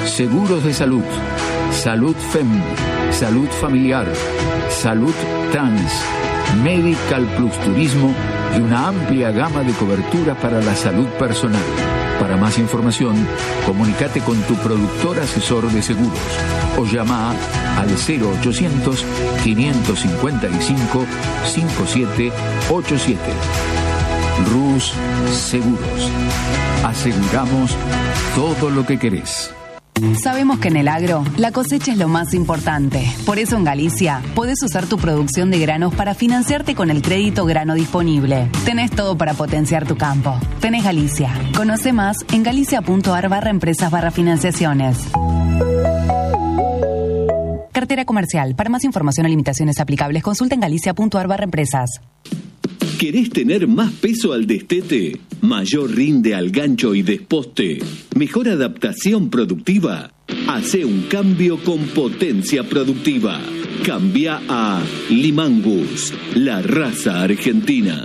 seguros de salud, salud FEM, salud familiar, salud trans, Medical Plus Turismo y una amplia gama de coberturas para la salud personal. Para más información, comunícate con tu productor asesor de seguros o llama al 0800-555-5787. Rus Seguros. Aseguramos todo lo que querés. Sabemos que en el agro la cosecha es lo más importante. Por eso en Galicia podés usar tu producción de granos para financiarte con el crédito grano disponible. Tenés todo para potenciar tu campo. Tenés Galicia. Conoce más en galicia.ar/empresas/financiaciones. Cartera comercial. Para más información o limitaciones aplicables, consulta en galicia.ar/empresas. ¿Querés tener más peso al destete? ¿Mayor rinde al gancho y desposte? ¿Mejor adaptación productiva? Hacé un cambio con Potencia Productiva. Cambia a Limangus, la raza argentina.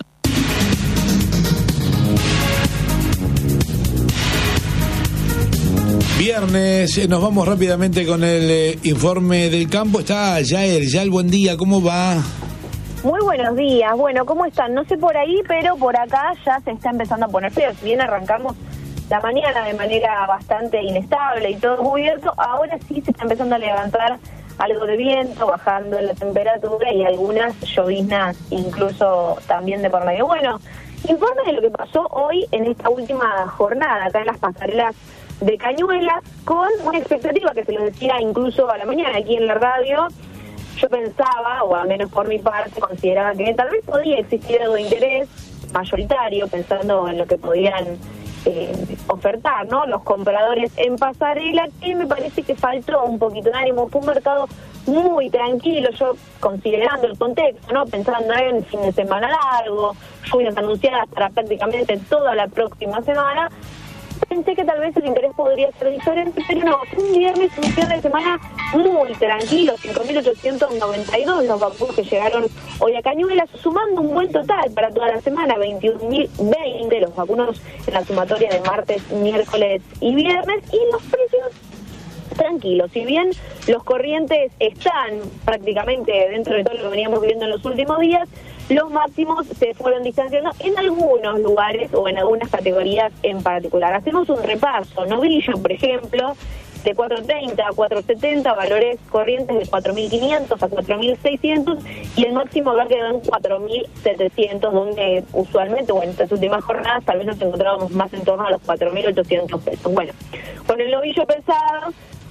Viernes, nos vamos rápidamente con el informe del campo. Está Yael, buen día, ¿cómo va? Muy buenos días. Bueno, ¿cómo están? No sé por ahí, pero por acá ya se está empezando a poner feo. Si bien arrancamos la mañana de manera bastante inestable y todo cubierto, ahora sí se está empezando a levantar algo de viento, bajando la temperatura y algunas lloviznas incluso también de por medio. Bueno, informe de lo que pasó hoy en esta última jornada acá en las pasarelas de Cañuelas, con una expectativa que se lo decía incluso a la mañana aquí en la radio. Yo pensaba, o al menos por mi parte, consideraba que tal vez podía existir algo de interés mayoritario, pensando en lo que podían ofertar, ¿no?, los compradores en pasarela, que me parece que faltó un poquito de ánimo. Fue un mercado muy tranquilo, yo considerando el contexto, ¿no?, pensando en fin de semana largo, lluvias anunciadas para prácticamente toda la próxima semana. Pensé que tal vez el interés podría ser diferente, pero no, fue un viernes, un cierre de semana muy tranquilo, 5.892 los vacunos que llegaron hoy a Cañuelas, sumando un buen total para toda la semana, 21.020 los vacunos en la sumatoria de martes, miércoles y viernes, y los precios tranquilos. Si bien los corrientes están prácticamente dentro de todo lo que veníamos viendo en los últimos días, los máximos se fueron distanciando en algunos lugares o en algunas categorías en particular. Hacemos un repaso. Novillo, por ejemplo, de 4.30 a 4.70, valores corrientes de 4.500 a 4.600 y el máximo habrá quedado en 4.700, donde usualmente, o en estas últimas jornadas, tal vez nos encontrábamos más en torno a los 4.800 pesos. Bueno, con el novillo pesado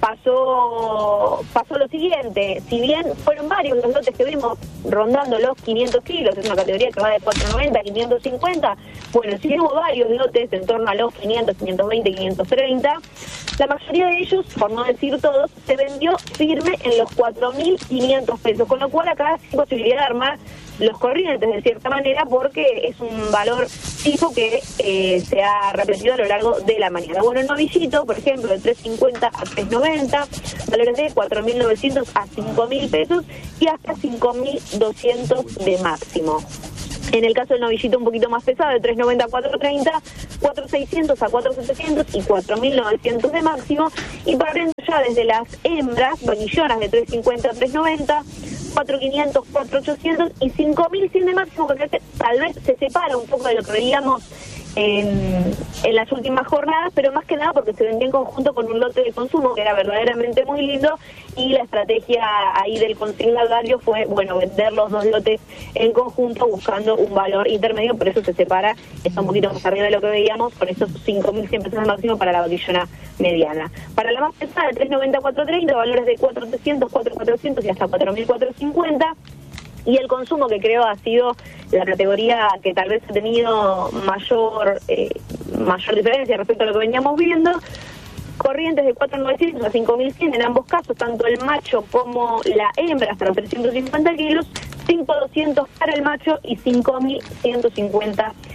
pasó lo siguiente. Si bien fueron varios los lotes que vimos rondando los 500 kilos, es una categoría que va de 490 a 550, bueno, si hubo varios lotes en torno a los 500, 520, 530, la mayoría de ellos, por no decir todos, se vendió firme en los 4.500 pesos, con lo cual acá sin posibilidad de armar los corrientes de cierta manera, porque es un valor fijo que se ha repetido a lo largo de la mañana. Bueno, el novillito, por ejemplo, de 3.50 a 3.90, valores de 4.900 a 5.000 pesos y hasta 5.200 de máximo. En el caso del novillito un poquito más pesado, de 3.90 a 4.30, 4.600 a 4.700 y 4.900 de máximo. Y partiendo ya desde las hembras, vaquillonas de 3.50 a 3.90, 4.500, 4.800 y 5.100 de máximo, que tal vez se separa un poco de lo que veíamos en las últimas jornadas, pero más que nada porque se vendía en conjunto con un lote de consumo que era verdaderamente muy lindo, y la estrategia ahí del consignatario fue, bueno, vender los dos lotes en conjunto buscando un valor intermedio, por eso se separa, está un poquito más arriba de lo que veíamos, con esos 5.100 pesos de máximo para la vaquillona mediana. Para la más pesada, de 3.90 a 4.30, valores de 4.300, 4.400 y hasta 4.450. Y el consumo, que creo ha sido la categoría que tal vez ha tenido mayor diferencia respecto a lo que veníamos viendo, corrientes de 4.900 a 5.100 en ambos casos, tanto el macho como la hembra, hasta los 350 kilos, 5.200 para el macho y 5.150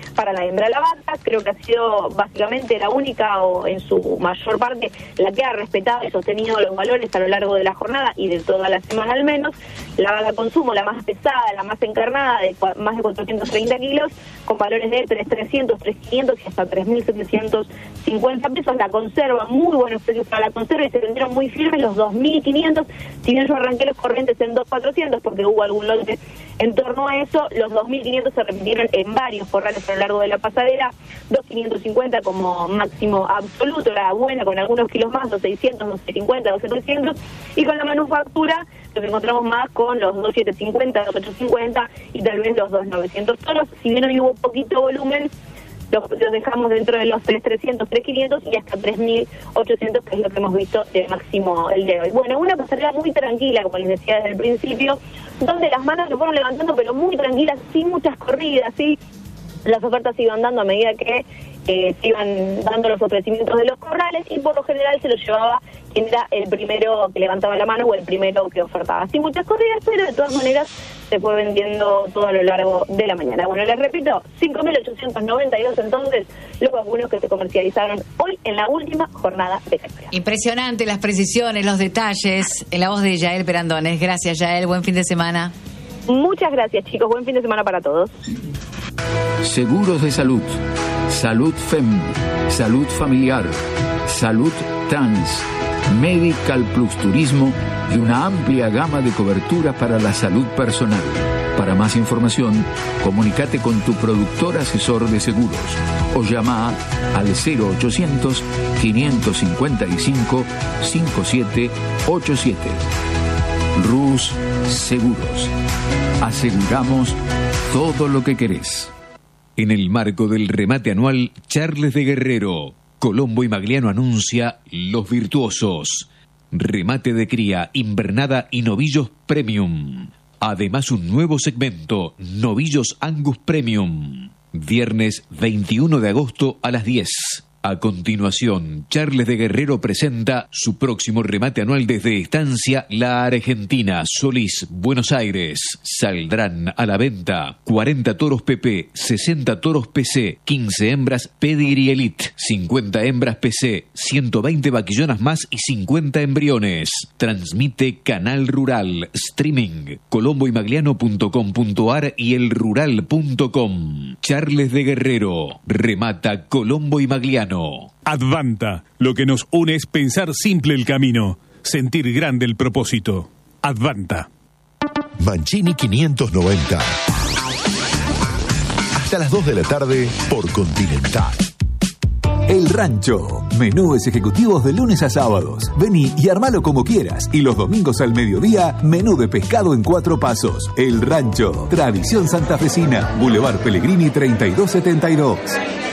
para la hembra de la vaca. Creo que ha sido básicamente la única, o en su mayor parte, la que ha respetado y sostenido los valores a lo largo de la jornada y de toda la semana al menos. La vaca consumo, la más pesada, la más encarnada, de más de 430 kilos, con valores de 3.300, 3.500 y hasta 3.750 pesos. La conserva, muy buenos precios para la conserva, y se vendieron muy firmes los 2.500. Si bien yo arranqué los corrientes en 2.400 porque hubo algún lote en torno a eso, los 2.500 se repitieron en varios corrales a lo largo de la pasadera. 2.550 como máximo absoluto, la buena, con algunos kilos más, 2.600, 2.50, 2.700, y con la manufactura nos encontramos más con los 2.750, 2.850 y tal vez los 2.900 toros. Si bien hoy hubo poquito volumen, los dejamos dentro de los 3.300, 3.500 y hasta 3.800, que es lo que hemos visto de máximo el de hoy. Bueno, una pasarela muy tranquila, como les decía desde el principio, donde las manos se fueron levantando, pero muy tranquilas, sin muchas corridas, ¿sí? Las ofertas se iban dando a medida que se iban dando los ofrecimientos de los corrales, y por lo general se los llevaba quien era el primero que levantaba la mano o el primero que ofertaba. Sin muchas corridas, pero de todas maneras se fue vendiendo todo a lo largo de la mañana. Bueno, les repito, 5.892 entonces los vacunos que se comercializaron hoy en la última jornada de campaña. Impresionante las precisiones, los detalles, en la voz de Yael Perandones. Gracias, Yael, buen fin de semana. Muchas gracias, chicos, buen fin de semana para todos. Seguros de salud, Salud FEM, Salud Familiar, Salud Trans, Medical Plus Turismo y una amplia gama de coberturas para la salud personal. Para más información, comunícate con tu productor asesor de seguros o llama al 0800-555-5787. Rus Seguros. Aseguramos todo lo que querés. En el marco del remate anual Charles de Guerrero, Colombo y Magliano anuncia Los Virtuosos. Remate de cría, invernada y novillos premium. Además, un nuevo segmento, Novillos Angus Premium. Viernes 21 de agosto a las 10. A continuación, Charles de Guerrero presenta su próximo remate anual desde Estancia La Argentina, Solís, Buenos Aires. Saldrán a la venta 40 toros PP, 60 toros PC, 15 hembras Pedigree Elite, 50 hembras PC, 120 vaquillonas más y 50 embriones. Transmite Canal Rural, streaming, colomboymagliano.com.ar y elrural.com. Charles de Guerrero, remata Colombo y Magliano. Advanta, lo que nos une es pensar simple el camino, sentir grande el propósito. Advanta. Mancini 590. Hasta las 2 de la tarde por Continental. El Rancho. Menúes ejecutivos de lunes a sábados. Vení y armalo como quieras. Y los domingos al mediodía, menú de pescado en 4 pasos. El Rancho. Tradición santafesina. Boulevard Pellegrini 3272.